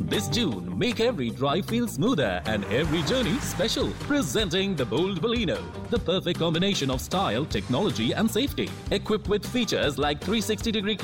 This June, make every drive feel smoother and every journey special. Presenting the bold Baleno, the perfect combination of style, technology and safety. Equipped with features like 360-degree